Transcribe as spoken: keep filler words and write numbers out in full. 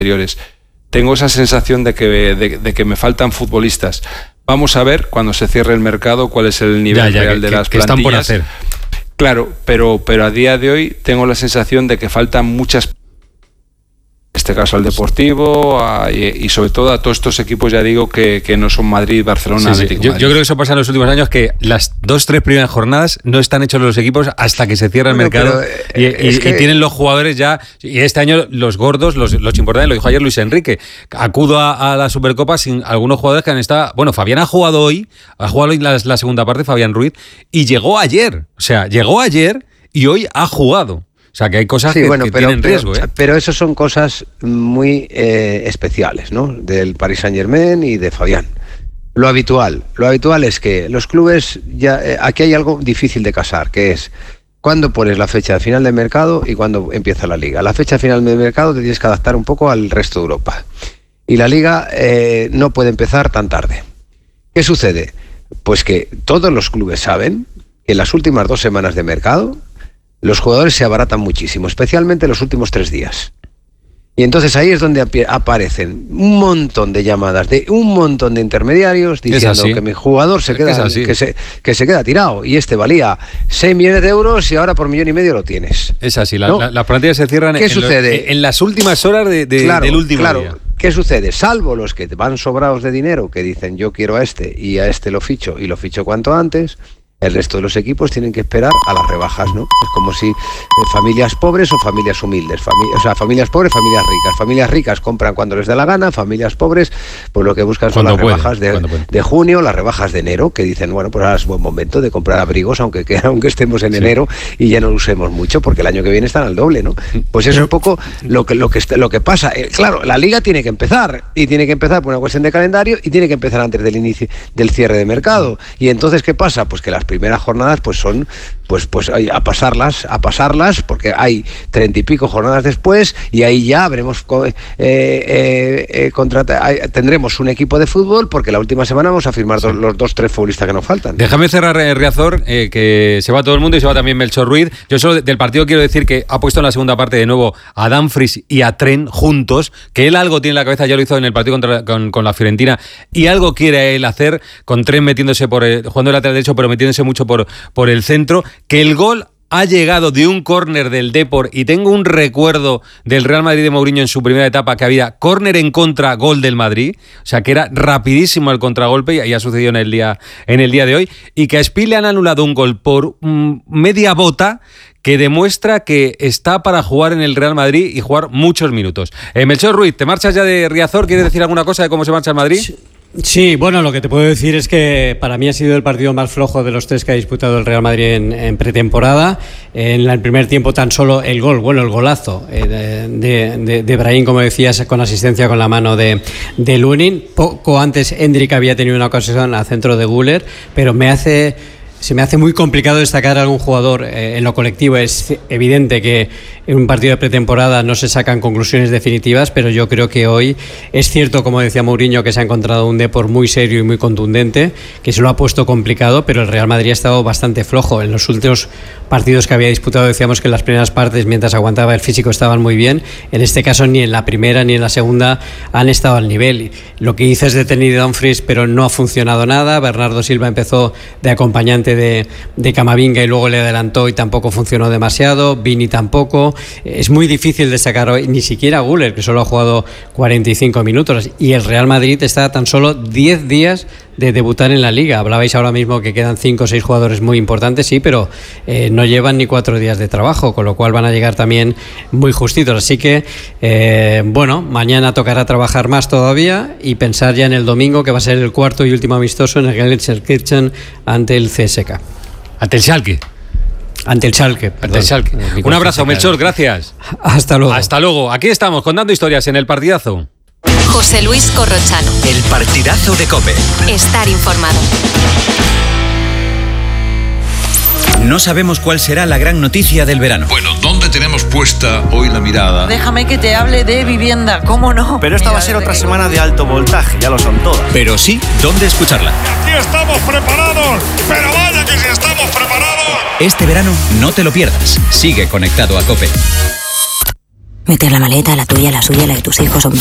anteriores. Tengo esa sensación de que, de, de que me faltan futbolistas. Vamos a ver cuando se cierre el mercado cuál es el nivel ya, ya, real que, de que, las que plantillas. Están por hacer. Claro, pero, pero a día de hoy tengo la sensación de que faltan muchas, en este caso al Deportivo a, y, y sobre todo a todos estos equipos, ya digo, que, que no son Madrid, Barcelona, sí, Atlético sí. Yo, Madrid. yo creo que eso pasa en los últimos años, que las dos, tres primeras jornadas no están hechos los equipos hasta que se cierra el bueno, mercado pero, eh, y, y, que... y tienen los jugadores ya, y este año los gordos, los, los importantes, lo dijo ayer Luis Enrique, acudo a, a la Supercopa sin algunos jugadores que han estado, bueno, Fabián ha jugado hoy, ha jugado hoy la, la segunda parte, Fabián Ruiz, y llegó ayer, o sea, llegó ayer y hoy ha jugado. O sea, que hay cosas sí, que, bueno, que pero, tienen riesgo. Pero, ¿eh? pero eso son cosas muy eh, especiales, ¿no? Del Paris Saint-Germain y de Fabián. Lo habitual, lo habitual es que los clubes, ya eh, aquí hay algo difícil de casar, que es cuándo pones la fecha de final de mercado y cuándo empieza la liga. La fecha final de mercado te tienes que adaptar un poco al resto de Europa. Y la liga eh, no puede empezar tan tarde. ¿Qué sucede? Pues que todos los clubes saben que en las últimas dos semanas de mercado los jugadores se abaratan muchísimo, especialmente los últimos tres días. Y entonces ahí es donde ap- aparecen un montón de llamadas de un montón de intermediarios diciendo que mi jugador se queda, que se, que se queda tirado y este valía seis millones de euros y ahora por millón y medio lo tienes. Es así, la, ¿no? la, las plantillas se cierran ¿Qué en, sucede? Los, en las últimas horas de, de, claro, del último claro. día. ¿Qué sucede? Salvo los que van sobrados de dinero, que dicen yo quiero a este y a este lo ficho y lo ficho cuanto antes. El resto de los equipos tienen que esperar a las rebajas, ¿no? Es como si eh, familias pobres o familias humildes, fami- o sea, familias pobres, familias ricas. Familias ricas compran cuando les da la gana, familias pobres, pues lo que buscan son cuando las puede, rebajas de, de junio, las rebajas de enero, que dicen, bueno, pues ahora es buen momento de comprar abrigos, aunque, que, aunque estemos en sí. enero y ya no lo usemos mucho, porque el año que viene están al doble, ¿no? Pues es un poco lo que, lo que, lo que pasa. Eh, claro, la liga tiene que empezar, y tiene que empezar por una cuestión de calendario, y tiene que empezar antes del inicio, del cierre de mercado. Y entonces, ¿qué pasa? Pues que las primeras jornadas pues son pues pues a pasarlas a pasarlas porque hay treinta y pico jornadas después y ahí ya habremos eh, eh, eh, contrata, tendremos un equipo de fútbol porque la última semana vamos a firmar sí. dos, los dos tres futbolistas que nos faltan. Déjame cerrar, eh, Riazor, eh, que se va todo el mundo y se va también Melchor Ruiz. Yo solo del partido quiero decir que ha puesto en la segunda parte de nuevo a Dumfries y a Trent juntos, que él algo tiene en la cabeza, ya lo hizo en el partido contra, con, con la Fiorentina, y algo quiere él hacer, con Trent metiéndose por el, jugando el lateral derecho, pero metiéndose mucho por, por el centro, que el gol ha llegado de un córner del Depor, y tengo un recuerdo del Real Madrid de Mourinho en su primera etapa, que había córner en contra, gol del Madrid, o sea que era rapidísimo el contragolpe, y ahí ha sucedido en el día, en el día de hoy, y que a Spiel le han anulado un gol por mm, media bota, que demuestra que está para jugar en el Real Madrid y jugar muchos minutos. Eh, Melchor Ruiz, ¿te marchas ya de Riazor? ¿Quieres decir alguna cosa de cómo se marcha el Madrid? Sí. Sí, bueno, lo que te puedo decir es que para mí ha sido el partido más flojo de los tres que ha disputado el Real Madrid en, en pretemporada. En el primer tiempo tan solo el gol, bueno, el golazo eh, de, de, de Brahim, como decías, con asistencia con la mano de, de Lunin. Poco antes Hendrik había tenido una ocasión al centro de Güler, pero me hace... Se me hace muy complicado destacar a algún jugador eh, en lo colectivo. Es evidente que en un partido de pretemporada no se sacan conclusiones definitivas, pero yo creo que hoy es cierto, como decía Mourinho, que se ha encontrado un Depor muy serio y muy contundente, que se lo ha puesto complicado, pero el Real Madrid ha estado bastante flojo. En los últimos partidos que había disputado decíamos que en las primeras partes, mientras aguantaba el físico, estaban muy bien. En este caso ni en la primera ni en la segunda han estado al nivel. Lo que dices de Trent y Dumfries, pero no ha funcionado nada. Bernardo Silva empezó de acompañante De, de Camavinga y luego le adelantó y tampoco funcionó demasiado. Vini tampoco. Es muy difícil destacar hoy, ni siquiera Güler, que solo ha jugado cuarenta y cinco minutos, y el Real Madrid está a tan solo diez días de debutar en la Liga. Hablabais ahora mismo que quedan cinco o seis jugadores muy importantes, sí, pero eh, no llevan ni cuatro días de trabajo, con lo cual van a llegar también muy justitos. Así que, eh, bueno, mañana tocará trabajar más todavía y pensar ya en el domingo, que va a ser el cuarto y último amistoso en el Gelsenkirchen ante el C S K. Ante el Schalke. Ante el Schalke, perdón. Ante el Schalke. Un abrazo, Melchor, gracias. Hasta luego. Hasta luego. Aquí estamos contando historias en el partidazo. José Luis Corrochano. El partidazo de COPE. Estar informado. No sabemos cuál será la gran noticia del verano. Bueno, ¿dónde tenemos puesta hoy la mirada? Déjame que te hable de vivienda, ¿cómo no? Pero esta Mira, va a ser otra semana de alto voltaje, ya lo son todas. Pero sí, ¿dónde escucharla? Aquí estamos preparados, pero vaya que sí estamos preparados. Este verano no te lo pierdas. Sigue conectado a COPE. Meter la maleta, la tuya, la suya, la de tus hijos,